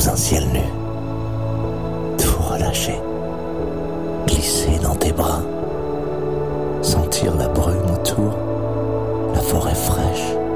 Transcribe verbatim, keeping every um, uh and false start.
sous un ciel nu. Tout relâcher, glisser dans tes bras, sentir la brume autour, la forêt fraîche,